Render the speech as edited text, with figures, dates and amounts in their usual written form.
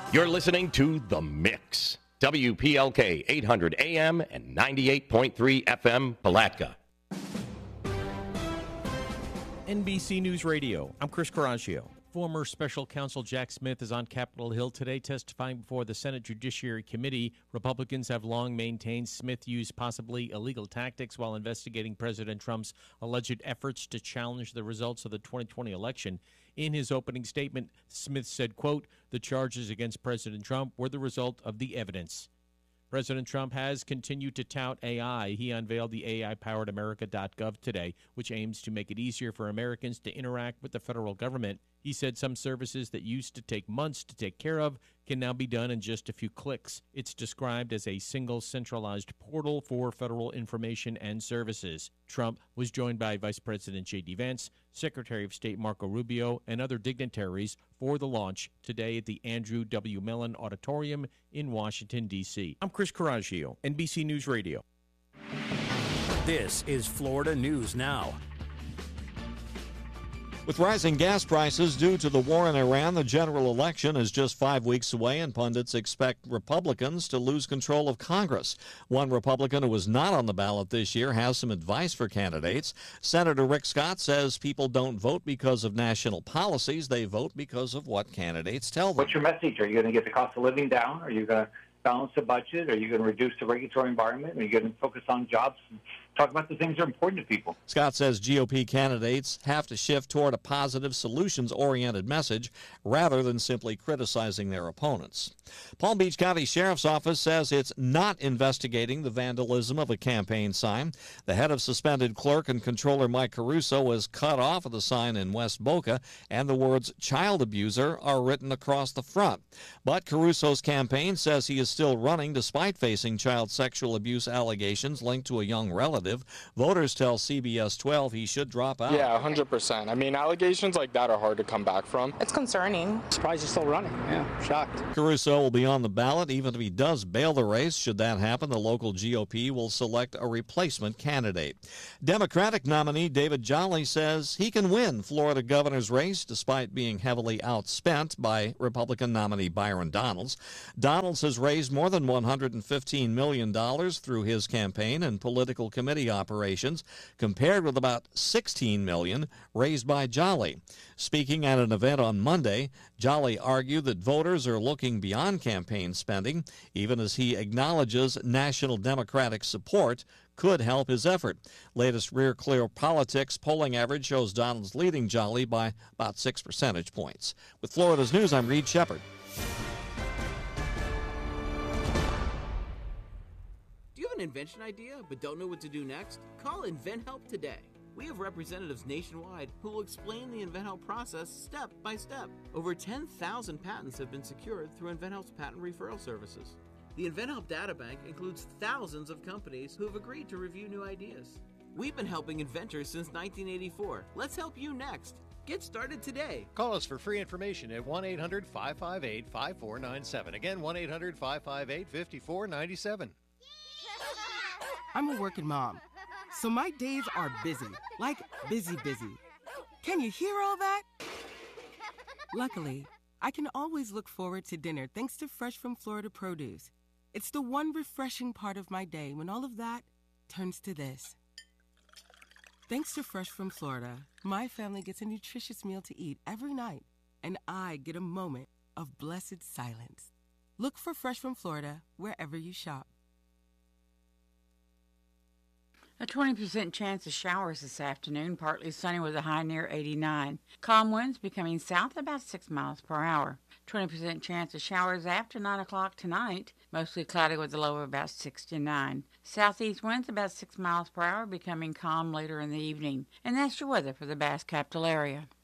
You're listening to The Mix. WPLK 800 AM and 98.3 FM, Palatka. NBC News Radio. I'm Chris Coraggio. Former Special Counsel Jack Smith is on Capitol Hill today testifying before the Senate Judiciary Committee. Republicans have long maintained Smith used possibly illegal tactics while investigating President Trump's alleged efforts to challenge the results of the 2020 election. In his opening statement, Smith said, quote, "The charges against President Trump were the result of the evidence." President Trump has continued to tout AI. He unveiled the AI-powered America.gov today, which aims to make it easier for Americans to interact with the federal government. He said some services that used to take months to take care of can now be done in just a few clicks. It's described as a single centralized portal for federal information and services. Trump was joined by Vice President J.D. Vance, Secretary of State Marco Rubio, and other dignitaries for the launch today at the Andrew W. Mellon Auditorium in Washington, D.C. I'm Chris Coraggio, NBC News Radio. This is Florida News Now. With rising gas prices due to the war in Iran, the general election is just 5 weeks away, and pundits expect Republicans to lose control of Congress. One Republican who was not on the ballot this year has some advice for candidates. Senator Rick Scott says people don't vote because of national policies. They vote because of what candidates tell them. What's your message? Are you going to get the cost of living down? Are you going to balance the budget? Are you going to reduce the regulatory environment? Are you going to focus on jobs? Talk about the things that are important to people. Scott says GOP candidates have to shift toward a positive, solutions-oriented message rather than simply criticizing their opponents. Palm Beach County Sheriff's Office says it's not investigating the vandalism of a campaign sign. The head of suspended clerk and controller Mike Caruso was cut off of the sign in West Boca, and the words child abuser are written across the front. But Caruso's campaign says he is still running despite facing child sexual abuse allegations linked to a young relative. Voters tell CBS 12 he should drop out. Yeah, 100%. I mean, allegations like that are hard to come back from. It's concerning. Surprised he's still running. Yeah, shocked. Caruso will be on the ballot even if he does bail the race. Should that happen, the local GOP will select a replacement candidate. Democratic nominee David Jolly says he can win Florida governor's race despite being heavily outspent by Republican nominee Byron Donalds. Donalds has raised more than $115 million through his campaign and political committee operations, compared with about $16 million raised by Jolly. Speaking at an event on Monday, Jolly argued that voters are looking beyond campaign spending, even as he acknowledges national Democratic support could help his effort. Latest Rear Clear Politics polling average shows Donald's leading Jolly by about 6 percentage points. With Florida's News, I'm Reed Shepard. An invention idea but don't know what to do next? Call InventHelp today. We have representatives nationwide who will explain the InventHelp process step by step. Over 10,000 patents have been secured through InventHelp's patent referral services. The InventHelp Databank includes thousands of companies who have agreed to review new ideas. We've been helping inventors since 1984. Let's help you next. Get started today. Call us for free information at 1-800-558-5497. Again, 1-800-558-5497. I'm a working mom, so my days are busy, like busy. Can you hear all that? Luckily, I can always look forward to dinner thanks to Fresh from Florida produce. It's the one refreshing part of my day when all of that turns to this. Thanks to Fresh from Florida, my family gets a nutritious meal to eat every night, and I get a moment of blessed silence. Look for Fresh from Florida wherever you shop. A 20% chance of showers this afternoon, partly sunny with a high near 89. Calm winds becoming south about 6 miles per hour. 20% chance of showers after 9 o'clock tonight, mostly cloudy with a low of about 69. Southeast winds about 6 miles per hour, becoming calm later in the evening. And that's your weather for the Bass Capital area.